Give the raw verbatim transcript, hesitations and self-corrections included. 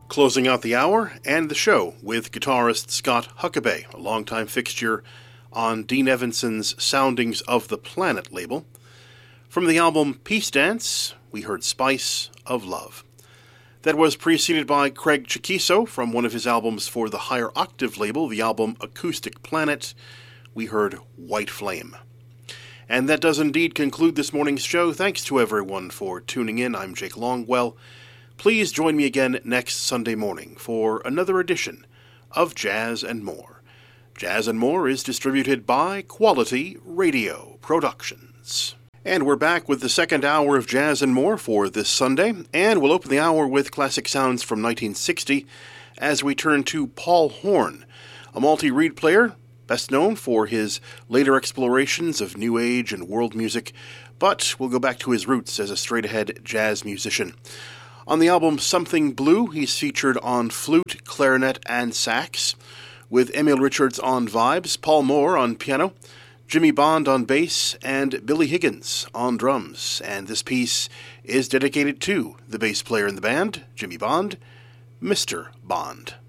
Closing out the hour and the show with guitarist Scott Huckabee, a longtime fixture on Dean Evanson's Soundings of the Planet label. From the album Peace Dance, we heard Spice of Love. That was preceded by Craig Chaquico from one of his albums for the Higher Octave label, the album Acoustic Planet. We heard White Flame. And that does indeed conclude this morning's show. Thanks to everyone for tuning in. I'm Jake Longwell. Please join me again next Sunday morning for another edition of Jazz and More. Jazz and More is distributed by Quality Radio Productions. And we're back with the second hour of Jazz and More for this Sunday, and we'll open the hour with classic sounds from nineteen sixty as we turn to Paul Horn, a multi-reed player, best known for his later explorations of new age and world music, but we'll go back to his roots as a straight-ahead jazz musician. On the album Something Blue, he's featured on flute, clarinet, and sax, with Emil Richards on vibes, Paul Moore on piano, Jimmy Bond on bass, and Billy Higgins on drums. And this piece is dedicated to the bass player in the band, Jimmy Bond, Mister Bond.